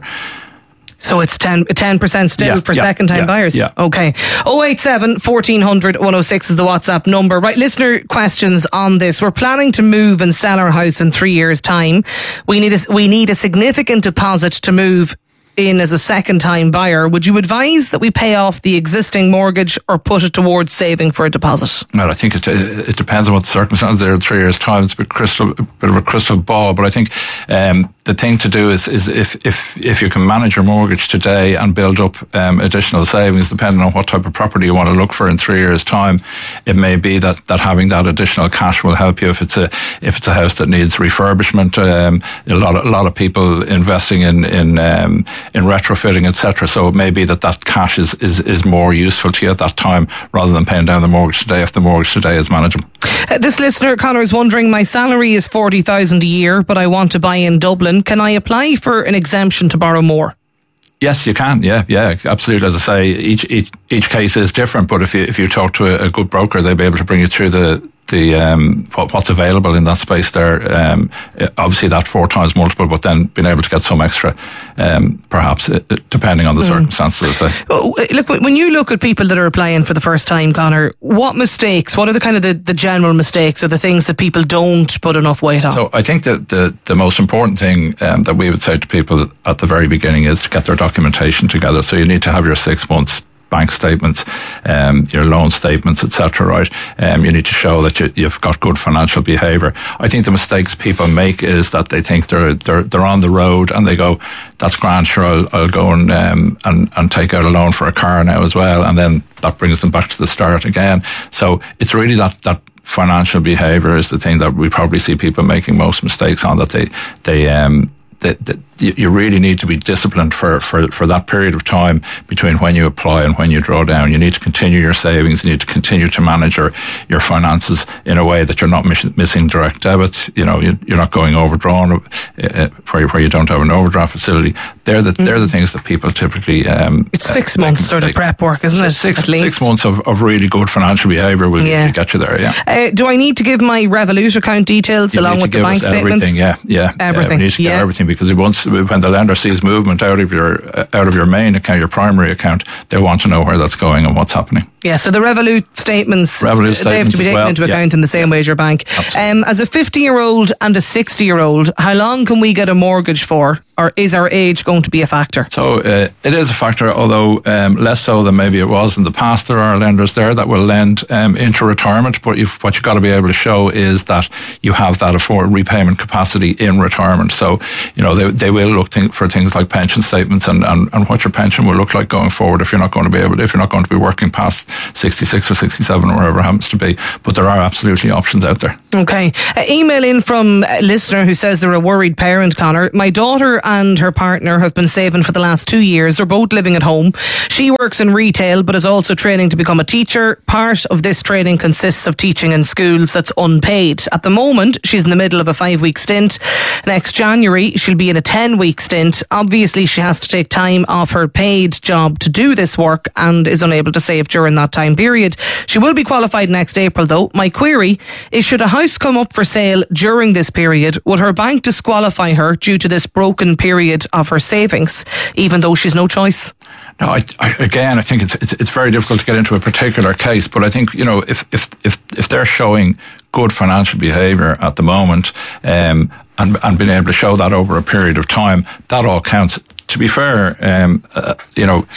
So it's ten percent still yeah, for yeah, second time yeah, buyers? Yeah. Okay. oh eight seven, fourteen hundred, one oh six is the WhatsApp number. Right, listener questions on this. We're planning to move and sell our house in three years' time. We need a, we need a significant deposit to move in as a second time buyer. Would you advise that we pay off the existing mortgage or put it towards saving for a deposit? Well, I think it it depends on what the circumstances are in three years' time. It's a bit, crystal, a bit of a crystal ball, but I think um, the thing to do is is if if if you can manage your mortgage today and build up um, additional savings, depending on what type of property you want to look for in three years' time, it may be that, that having that additional cash will help you. If it's a if it's a house that needs refurbishment, um, a lot of, a lot of people investing in in um, in retrofitting, et cetera. So it may be that that cash is, is, is more useful to you at that time rather than paying down the mortgage today if the mortgage today is manageable. Uh, this listener, Conor, is wondering, my salary is forty thousand a year, but I want to buy in Dublin. Can I apply for an exemption to borrow more? Yes, you can. Yeah, yeah, absolutely. As I say, each each each case is different, but if you if you talk to a, a good broker, they'll be able to bring you through the the um, what, what's available in that space there. Um, obviously, that four times multiple, but then being able to get some extra, um, perhaps uh, depending on the mm. circumstances. I say. Look, when you look at people that are applying for the first time, Conor, what mistakes? What are the kind of the, the general mistakes or the things that people don't put enough weight on? So I think that the the most important thing um, that we would say to people at the very beginning is to get their documentation together. So you need to have your six months bank statements, um, your loan statements, et cetera. Right? Um, you need to show that you, you've got good financial behaviour. I think the mistakes people make is that they think they're they're they're on the road and they go, "That's grand, sure, I'll, I'll go and um, and and take out a loan for a car now as well," and then that brings them back to the start again. So it's really that that. financial behaviour is the thing that we probably see people making most mistakes on. That they they um. That, that you really need to be disciplined for, for, for that period of time between when you apply and when you draw down. You need to continue your savings. You need to continue to manage your, your finances in a way that you're not miss, missing direct debits. You know, you, you're not going overdrawn uh, where, where you don't have an overdraft facility. They're the, mm. they're the things that people typically... Um, it's six uh, months sort of prep work, isn't it? Six, At least. six months of, of really good financial behaviour will yeah. get you there, yeah. Uh, do I need to give my Revolut account details you along with the bank statements? Everything, yeah, yeah. Everything, yeah, we need to get yeah. everything because once when the lender sees movement out of your out of your main account, your primary account, they want to know where that's going and what's happening. Yeah, so the Revolut statements, Revolut they have to be statements taken as well. into Yeah. account in the same way as your bank. Um, as a fifty-year-old and a sixty-year-old, how long can we get a mortgage for? Or is our age going to be a factor? So uh, it is a factor, although um, less so than maybe it was in the past. There are lenders there that will lend um, into retirement, but you've, what you've got to be able to show is that you have that afford repayment capacity in retirement. So, you know, they, they will look th- for things like pension statements and, and, and what your pension will look like going forward if you're not going to be able to, if you're not going to be working past sixty-six or sixty-seven or whatever it happens to be. But there are absolutely options out there. Okay. Uh, email in from a listener who says they're a worried parent, Conor. My daughter and her partner have been saving for the last two years. They're both living at home. She works in retail but is also training to become a teacher. Part of this training consists of teaching in schools that's unpaid. At the moment, she's in the middle of a five-week stint. Next January, she'll be in a ten-week stint. Obviously, she has to take time off her paid job to do this work and is unable to save during that time period. She will be qualified next April, though. My query is, should a house come up for sale during this period, would her bank disqualify her due to this broken period of her savings, even though she's no choice? No, I, I, again, I think it's, it's it's very difficult to get into a particular case, but I think, you know, if if if, if they're showing good financial behaviour at the moment, um, and and being able to show that over a period of time, that all counts. To be fair, um, uh, you know,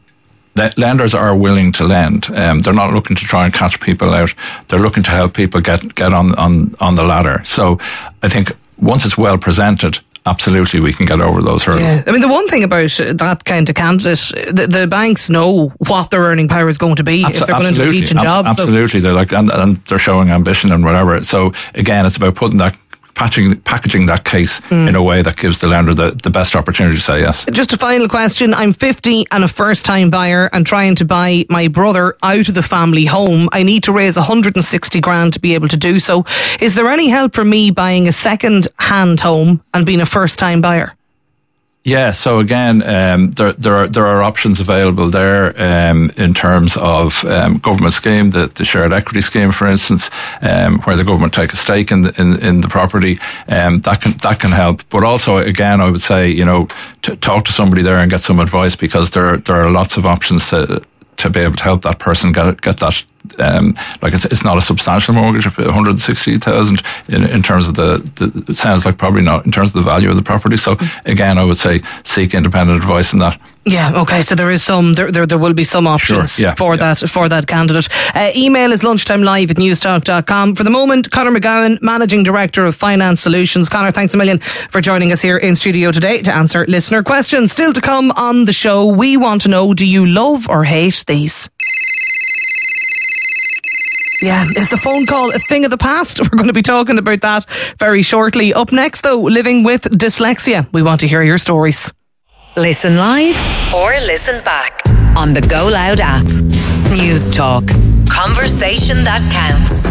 that lenders are willing to lend. Um, they're not looking to try and catch people out. They're looking to help people get get on on on the ladder. So I think once it's well presented, absolutely, we can get over those hurdles. Yeah. I mean, the one thing about that kind of candidate, the, the banks know what their earning power is going to be. Abs- if they're going into a teaching Abs- job. Absolutely, So. they're like, and, and they're showing ambition and whatever. So again, it's about putting that. Patching, packaging that case mm. in a way that gives the lender the, the best opportunity to say yes. Just a final question. I'm fifty and a first-time buyer and trying to buy my brother out of the family home. I need to raise one hundred sixty grand to be able to do so. Is there any help for me buying a second-hand home and being a first-time buyer? Yeah, so again, um, there there are there are options available there um, in terms of um, government scheme, the, the shared equity scheme, for instance, um, where the government take a stake in the, in, in the property. Um, that can that can help, but also again, I would say, you know, to talk to somebody there and get some advice, because there there are lots of options to to be able to help that person get get that. Um, like it's it's not a substantial mortgage of one hundred sixty thousand in in terms of the, the it sounds like probably not in terms of the value of the property. So again, I would say seek independent advice on that. Yeah, okay, so there is some, there there, there will be some options sure, yeah, for yeah. that for that candidate. Uh, email is lunchtimelive at newstalk dot com. For the moment, Conor McGowan, Managing Director of Finance Solutions. Conor, thanks a million for joining us here in studio today to answer listener questions. Still to come on the show, we want to know, do you love or hate these? Yeah, is the phone call a thing of the past? We're going to be talking about that very shortly. Up next, though, living with dyslexia. We want to hear your stories. Listen live or listen back on the Go Loud app. News Talk. Conversation that counts.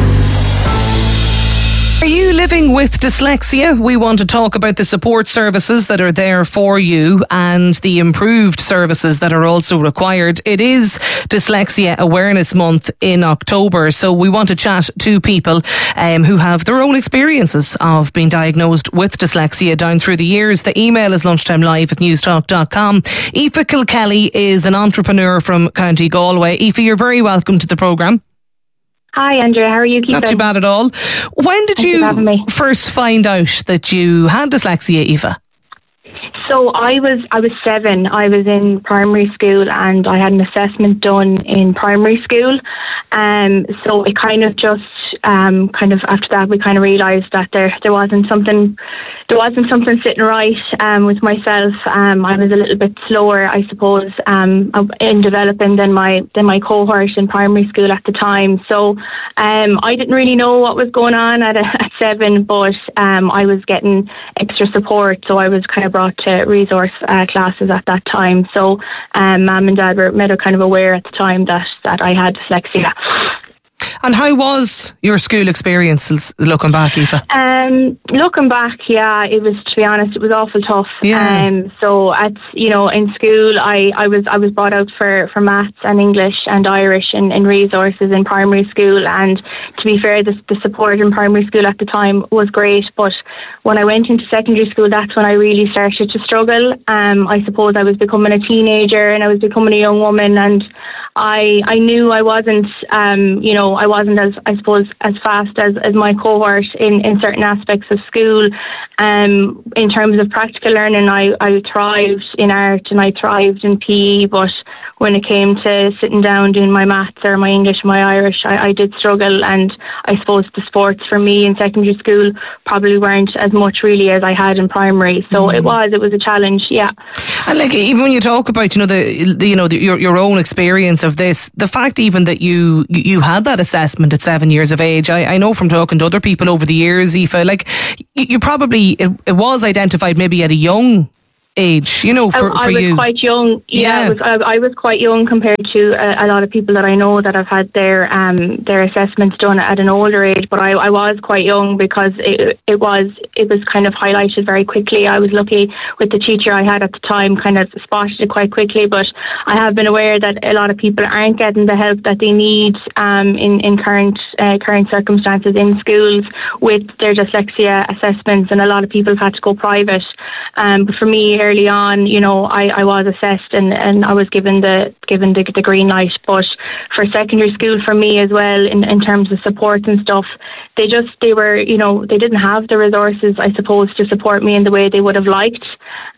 Are you living with dyslexia? We want to talk about the support services that are there for you and the improved services that are also required. It is Dyslexia Awareness Month in October, so we want to chat to people um, who have their own experiences of being diagnosed with dyslexia down through the years. The email is lunchtimelive at newstalk dot com. Aoife Kilkelly is an entrepreneur from County Galway. Aoife, you're very welcome to the programme. Hi, Andrea. How are you keeping? Not too bad at all. When did Thanks you first find out that you had dyslexia, Aoife? So I was I was seven. I was in primary school and I had an assessment done in primary school. Um, so it kind of just um, kind of after that we kind of realised that there there wasn't something there wasn't something sitting right um, with myself. Um, I was a little bit slower, I suppose, um, in developing than my than my cohort in primary school at the time. So um, I didn't really know what was going on at, at seven, but um, I was getting extra support. So I was kind of brought to resource uh, classes at that time. So um, Mum and Dad were made kind of aware at the time that that I had dyslexia. And how was your school experience looking back, Aoife? Um, looking back, yeah, it was, to be honest, it was awful tough. Yeah. Um, so at, you know, in school, I, I was I was brought out for, for maths and English and Irish and, and resources in primary school. And to be fair, the, the support in primary school at the time was great. But when I went into secondary school, that's when I really started to struggle. Um, I suppose I was becoming a teenager and I was becoming a young woman, and I I knew I wasn't, um, you know, I wasn't as, I suppose, as fast as, as my cohort in, in certain aspects of school. Um, in terms of practical learning, I, I thrived in art and I thrived in P E, but when it came to sitting down doing my maths or my English, my Irish, I, I did struggle. And I suppose the sports for me in secondary school probably weren't as much really as I had in primary. So mm. it was, it was a challenge, yeah. And like, even when you talk about, you know, the, the you know, the, your your own experience of this, the fact even that you you had that assessment at seven years of age, I, I know from talking to other people over the years, Aoife, like you, you probably, it, it was identified maybe at a young age, you know, for, I, for I was you. quite young. Yeah, Yeah. I, was, I, I was quite young compared to a, a lot of people that I know that have had their um their assessments done at an older age. But I, I was quite young because it it was it was kind of highlighted very quickly. I was lucky with the teacher I had at the time, kind of spotted it quite quickly. But I have been aware that a lot of people aren't getting the help that they need um in in current uh, current circumstances in schools with their dyslexia assessments, and a lot of people have had to go private. Um, but for me, early on, you know, I, I was assessed and, and I was given the given the, the green light. But for secondary school, for me as well, in, in terms of support and stuff, they just they were, you know, they didn't have the resources, I suppose, to support me in the way they would have liked.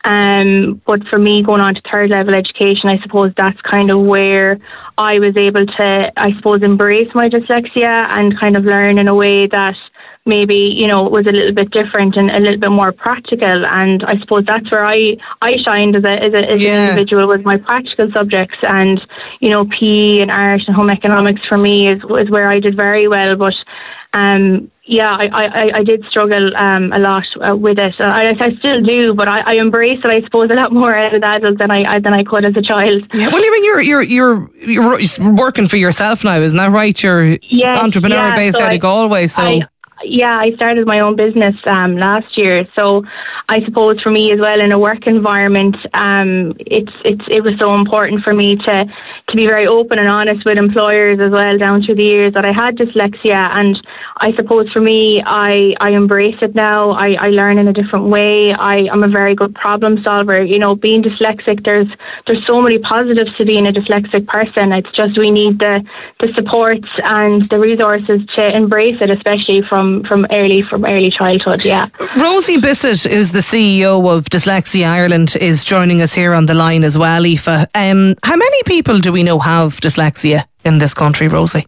Um, but for me, going on to third level education, I suppose that's kind of where I was able to, I suppose, embrace my dyslexia and kind of learn in a way that maybe, you know, was a little bit different and a little bit more practical. And I suppose that's where I, I shined as, a, as, a, as yeah. an individual, with my practical subjects. And, you know, P E and art and home economics for me is, is where I did very well. But um, yeah, I, I, I did struggle um, a lot uh, with it. I, I still do, but I, I embrace it, I suppose, a lot more as an adult than I than I could as a child. Yeah, well, you mean you're you're you're you're working for yourself now, isn't that right? You're yes, entrepreneur yeah, based so out I, of Galway, so. I, Yeah, I started my own business um, last year. So I suppose for me as well, in a work environment, um, it's it's it was so important for me to to be very open and honest with employers as well down through the years that I had dyslexia. And I suppose for me, I, I embrace it now. I, I learn in a different way. I, I'm a very good problem solver. You know, being dyslexic, there's there's so many positives to being a dyslexic person. It's just we need the, the support and the resources to embrace it, especially from from early from early childhood. Yeah. Rosie Bissett, who's the C E O of Dyslexia Ireland, is joining us here on the line as well, Aoife. Um, how many people do we know have dyslexia in this country, Rosie?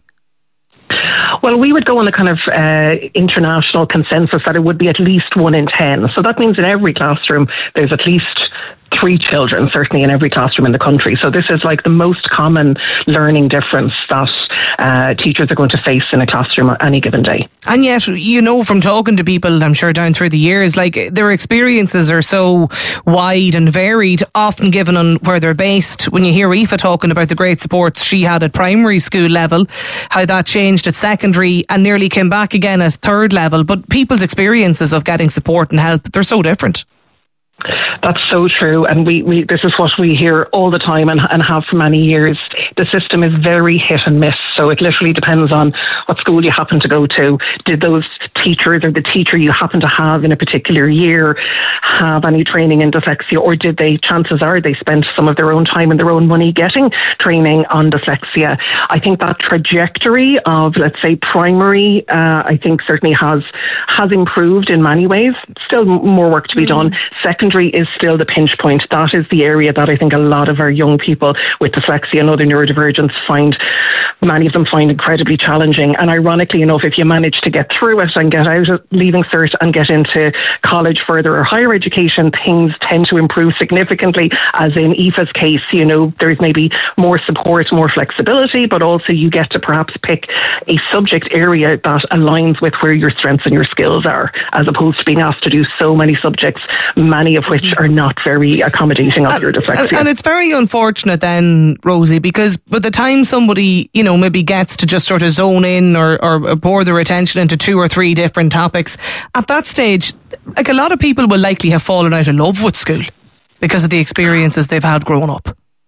Well, we would go on a kind of uh, international consensus that it would be at least one in ten. So that means in every classroom there's at least three children, certainly in every classroom in the country. So this is like the most common learning difference that uh, teachers are going to face in a classroom on any given day. And yet, you know, from talking to people, I'm sure down through the years, like their experiences are so wide and varied, often given on where they're based. When you hear Aoife talking about the great supports she had at primary school level, how that changed at secondary and nearly came back again at third level. But people's experiences of getting support and help, they're so different. That's so true, and we, we this is what we hear all the time and, and have for many years. The system is very hit and miss, so it literally depends on what school you happen to go to. Did those teachers or the teacher you happen to have in a particular year have any training in dyslexia, or did they, chances are they spent some of their own time and their own money getting training on dyslexia. I think that trajectory of, let's say, primary, uh, I think certainly has has improved in many ways. Still more work to be mm-hmm. done. Secondary is still the pinch point. That is the area that I think a lot of our young people with dyslexia and other neurodivergence find, many of them find incredibly challenging. And ironically enough, if you manage to get through it and get out of Leaving Cert and get into college further or higher education, things tend to improve significantly, as in Aoife's case. You know, there's maybe more support, more flexibility, but also you get to perhaps pick a subject area that aligns with where your strengths and your skills are, as opposed to being asked to do so many subjects, many of which are not very accommodating of and, your dyslexia. And it's very unfortunate then, Rosie, because by the time somebody, you know, maybe gets to just sort of zone in or, or pour their attention into two or three different topics, at that stage, like a lot of people will likely have fallen out of love with school because of the experiences they've had growing up.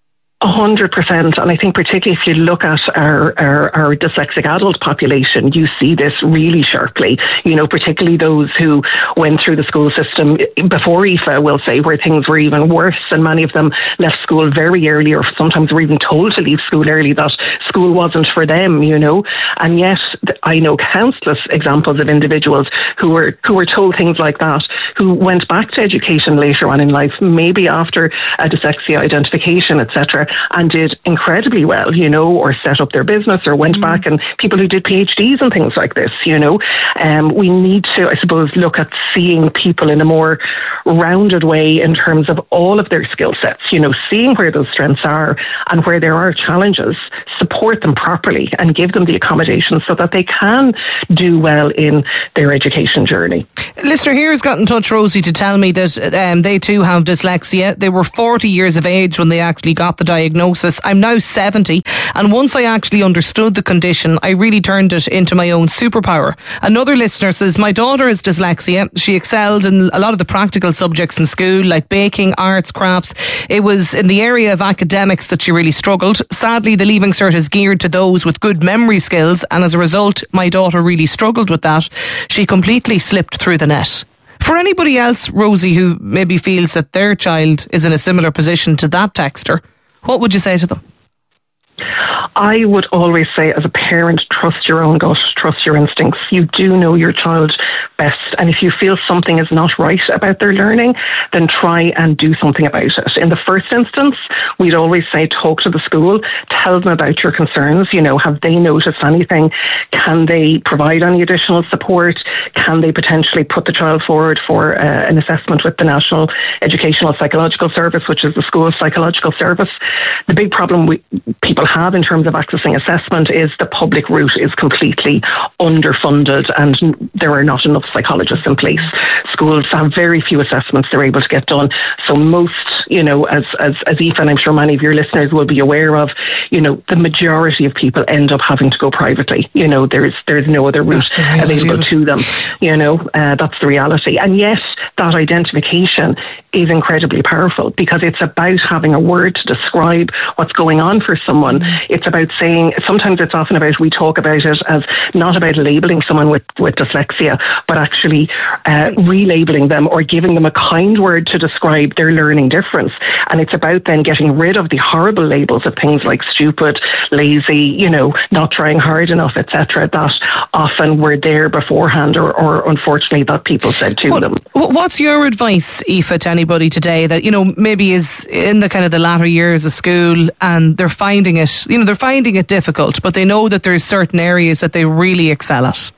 A hundred percent, and I think particularly if you look at our, our our dyslexic adult population, you see this really sharply. You know, particularly those who went through the school system before I F A, will say, where things were even worse, and many of them left school very early, or sometimes were even told to leave school early, that school wasn't for them. You know, and yet I know countless examples of individuals who were who were told things like that, who went back to education later on in life, maybe after a dyslexia identification, et cetera, and did incredibly well, you know, or set up their business, or went mm. back, and people who did PhDs and things like this, you know. Um, we need to, I suppose, look at seeing people in a more rounded way in terms of all of their skill sets, you know, seeing where those strengths are and where there are challenges, support them properly and give them the accommodations so that they can do well in their education journey. Listener here has got in touch, Rosie, to tell me that um, they too have dyslexia. They were forty years of age when they actually got the diagnosis. I'm now seventy, and once I actually understood the condition, I really turned it into my own superpower. Another listener says, my daughter has dyslexia. She excelled in a lot of the practical subjects in school, like baking, arts, crafts. It was in the area of academics that she really struggled. Sadly, the Leaving Cert is geared to those with good memory skills, and as a result, my daughter really struggled with that. She completely slipped through the net. For anybody else, Rosie, who maybe feels that their child is in a similar position to that texter, what would you say to them? I would always say, as a parent, trust your own gut, trust your instincts. You do know your child best, and if you feel something is not right about their learning, then try and do something about it. In the first instance, we'd always say, talk to the school, tell them about your concerns. You know, have they noticed anything? Can they provide any additional support? Can they potentially put the child forward for uh, an assessment with the National Educational Psychological Service, which is the school psychological service? The big problem we, people have in terms of accessing assessment is the public route is completely underfunded, and there are not enough psychologists in place. Schools have very few assessments they're able to get done. So most, you know, as as as Aoife, and I'm sure many of your listeners will be aware of, you know, the majority of people end up having to go privately. You know, there's there's no other route available to them. You know, uh, that's the reality. And yet that identification is incredibly powerful, because it's about having a word to describe what's going on for someone. It's about saying, sometimes it's often about, we talk about it as not about labeling someone with, with dyslexia, but actually uh, relabeling them or giving them a kind word to describe their learning difference. And it's about then getting rid of the horrible labels of things like stupid, lazy, you know, not trying hard enough, et cetera, that often were there beforehand, or, or unfortunately that people said to what, them. What's your advice, Aoife, to anybody today that, you know, maybe is in the kind of the latter years of school and they're finding it, you know, they're finding it difficult, but they know that there's certain areas that they really excel at?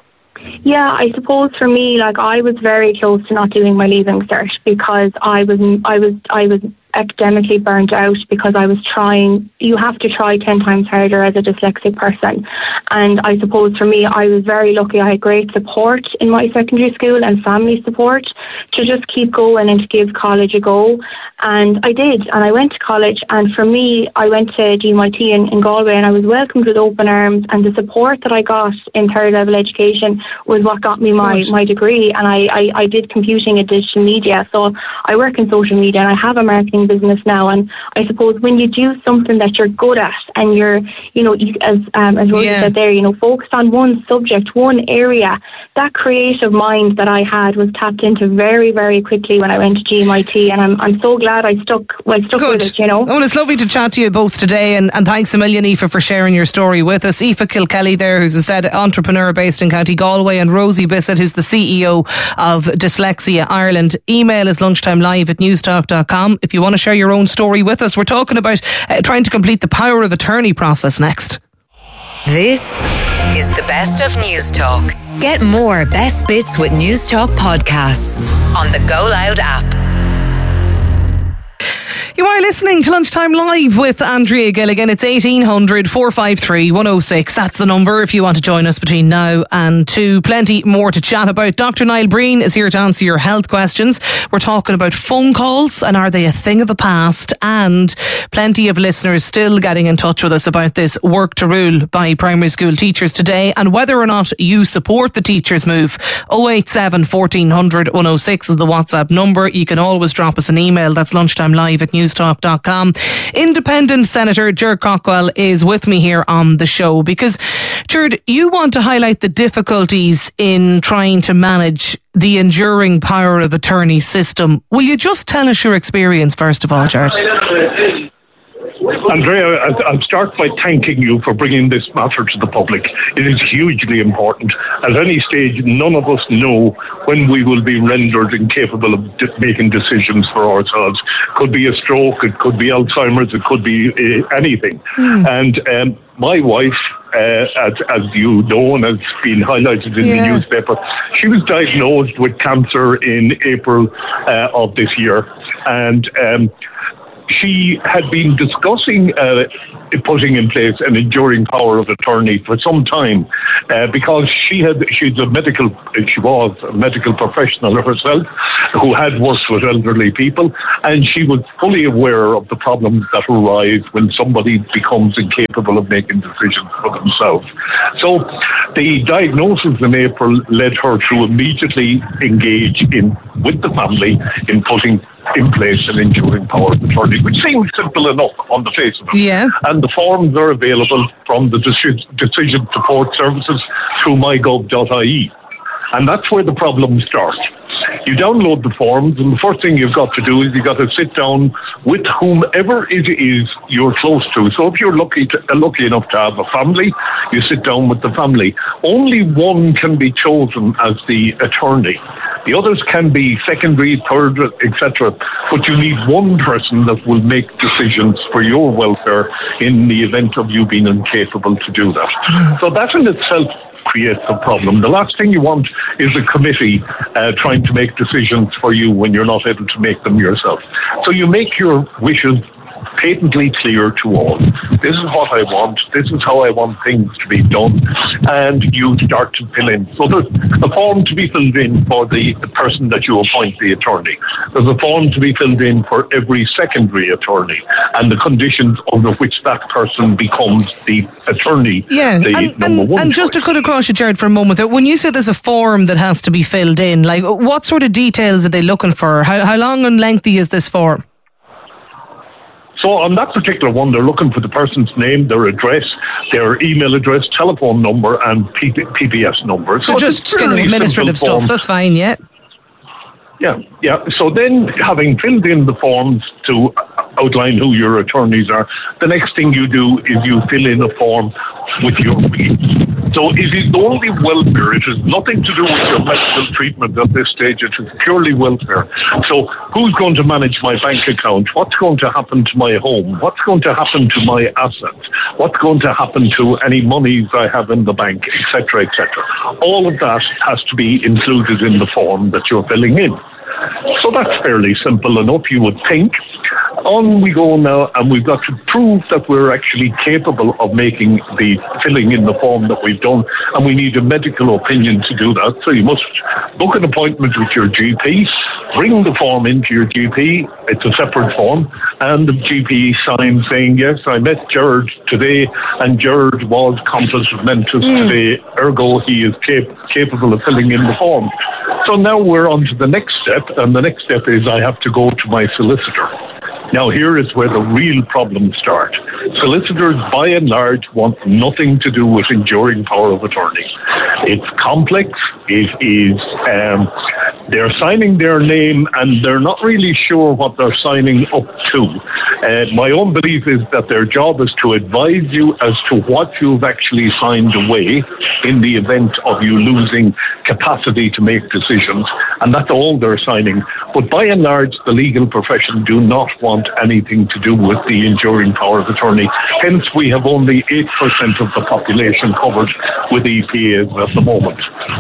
Yeah, I suppose for me, like, I was very close to not doing my Leaving Cert because I was, I was, I was academically burnt out, because I was trying, you have to try ten times harder as a dyslexic person. And I suppose for me, I was very lucky. I had great support in my secondary school and family support to just keep going and to give college a go. And I did, and I went to college, and for me, I went to G M I T in, in Galway, and I was welcomed with open arms, and the support that I got in third level education was what got me my, my degree. And I, I, I did computing and digital media, so I work in social media, and I have a marketing business now. And I suppose when you do something that you're good at, and you're, you know, as um, as Rosie yeah. said there, you know, focused on one subject, one area, that creative mind that I had was tapped into very, very quickly when I went to G M I T, and I'm I'm so glad I stuck well stuck Good. with it, you know. Well, it's lovely to chat to you both today, and, and thanks a million, Aoife, for sharing your story with us. Aoife Kilkelly there, who's a said entrepreneur based in County Galway, and Rosie Bissett, who's the C E O of Dyslexia Ireland. Email is lunchtimelive at newstalk dot com if you want to share your own story with us. We're talking about uh, trying to complete the power of attorney process next. This is the best of News Talk. Get more best bits with News Talk podcasts on the Go Loud app. You are listening to Lunchtime Live with Andrea Gilligan. It's eighteen hundred, four five three, one oh six. That's the number if you want to join us between now and two. Plenty more to chat about. Doctor Niall Breen is here to answer your health questions. We're talking about phone calls, and are they a thing of the past? And plenty of listeners still getting in touch with us about this work to rule by primary school teachers today, and whether or not you support the teachers' move. oh eight seven, fourteen hundred, one oh six is the WhatsApp number. You can always drop us an email. That's lunchtimelive at news newstalk dot com. Independent Senator Ger Cockwell is with me here on the show because, Gerd, you want to highlight the difficulties in trying to manage the enduring power of attorney system. Will you just tell us your experience first of all, Gerd? Andrea, I'll start by thanking you for bringing this matter to the public. It is hugely important. At any stage, none of us know when we will be rendered incapable of de- making decisions for ourselves. Could be a stroke, it could be Alzheimer's, it could be uh, anything. Mm. And um, my wife, uh, as, as you know and has been highlighted in yeah. the newspaper, she was diagnosed with cancer in April uh, of this year. And um, she had been discussing uh, putting in place an enduring power of attorney for some time uh, because she had she's a medical she was a medical professional herself who had worked with elderly people, and she was fully aware of the problems that arise when somebody becomes incapable of making decisions for themselves. So the diagnosis in April led her to immediately engage in with the family in putting in place an enduring power of attorney, which seems simple enough on the face of it. Yeah. And the forms are available from the deci- decision support services through my gov dot I E. And that's where the problem starts. You download the forms, and the first thing you've got to do is you've got to sit down with whomever it is you're close to. So if you're lucky to, uh, lucky enough to have a family, you sit down with the family. Only one can be chosen as the attorney. The others can be secondary, third, et cetera. But you need one person that will make decisions for your welfare in the event of you being incapable to do that. So that in itself creates a problem. The last thing you want is a committee uh, trying to make decisions for you when you're not able to make them yourself. So you make your wishes patently clear to all. This is what I want. This is how I want things to be done. And you start to fill in. So there's a form to be filled in for the, the person that you appoint the attorney. There's a form to be filled in for every secondary attorney and the conditions under which that person becomes the attorney. Yeah, the and, number and, one and just to cut across you, Jared, for a moment, when you say there's a form that has to be filled in, like what sort of details are they looking for? How, how long and lengthy is this form? So on that particular one, they're looking for the person's name, their address, their email address, telephone number, and P P S number. So, so just kind of administrative stuff. Form. That's fine, yeah. Yeah, yeah. So then, having filled in the forms to outline who your attorneys are, the next thing you do is you fill in a form with your will. So it is only welfare. It has nothing to do with your medical treatment at this stage. It is purely welfare. So who's going to manage my bank account? What's going to happen to my home? What's going to happen to my assets? What's going to happen to any monies I have in the bank, et cetera, et cetera. All of that has to be included in the form that you're filling in. So that's fairly simple enough, you would think. On we go now, and we've got to prove that we're actually capable of making the filling in the form that we've done, and we need a medical opinion to do that. So you must book an appointment with your G P, bring the form into your G P, it's a separate form, and the G P signs saying, yes, I met Gerard today, and Gerard was compos mentis mm. today, ergo he is cap- capable of filling in the form. So now we're on to the next step, and the next step is I have to go to my solicitor. Now, here is where the real problems start. Solicitors, by and large, want nothing to do with enduring power of attorney. It's complex. It is, um, they're signing their name and they're not really sure what they're signing up to. Uh, my own belief is that their job is to advise you as to what you've actually signed away in the event of you losing capacity to make decisions. And that's all they're signing. But by and large, the legal profession do not want anything to do with the enduring power of attorney. Hence, we have only eight percent of the population covered with E P As at the moment.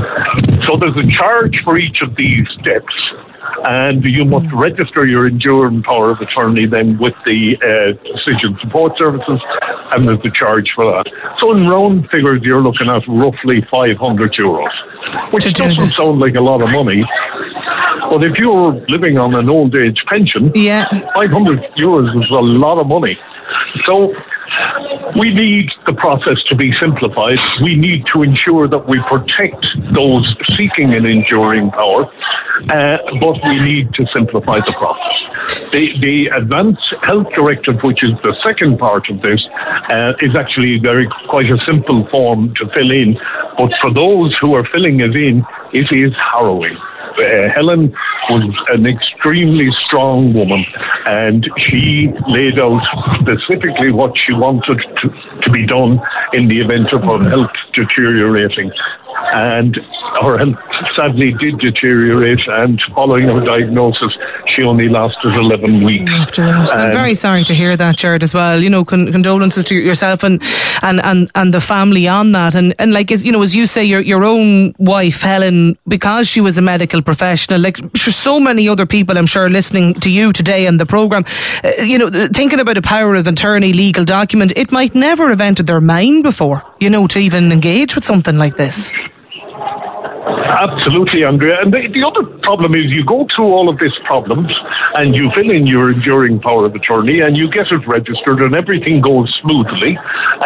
So there's a charge for each of these steps, and you must register your enduring power of attorney then with the uh, decision support services, and there's a charge for that. So in round figures, you're looking at roughly five hundred euros, which doesn't sound like a lot of money. But if you're living on an old age pension, yeah. five hundred euros is a lot of money. So We need the process to be simplified. We need to ensure that we protect those seeking an enduring power, uh, but we need to simplify the process. The, the Advanced Health Directive, which is the second part of this, uh, is actually very quite a simple form to fill in, but for those who are filling it in, it is harrowing. Uh, Helen was an extremely strong woman, and she laid out specifically what she wanted to, to be done in the event of her health deteriorating. And her health sadly did deteriorate, and following her diagnosis, she only lasted eleven weeks. I'm very sorry to hear that, Jared, as well. You know, con- condolences to yourself and, and, and, and the family on that. And, and like, as, you know, as you say, your, your own wife, Helen, because she was a medical professional, like sure, so many other people, I'm sure, listening to you today and the programme, uh, you know, thinking about a power of attorney legal document, it might never have entered their mind before, you know, to even engage with something like this. Absolutely, Andrea. And the, the other problem is you go through all of these problems and you fill in your enduring power of attorney and you get it registered and everything goes smoothly.